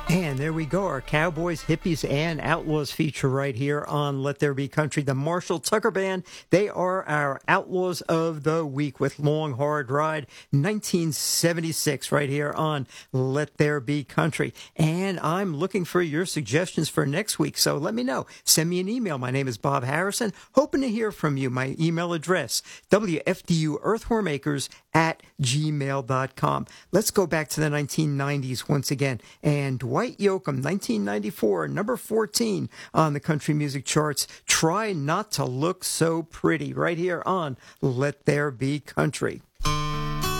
And there we go, our Cowboys, Hippies, and Outlaws feature right here on Let There Be Country. The Marshall Tucker Band, they are our Outlaws of the Week with Long Hard Ride, 1976, right here on Let There Be Country. And I'm looking for your suggestions for next week, so let me know. Send me an email. My name is Bob Harrison. Hoping to hear from you. My email address, wfduearthwormakers@gmail.com. Let's go back to the 1990s once again. And Dwight Yoakam, 1994, number 14 on the country music charts. Try Not to Look So Pretty, right here on Let There Be Country.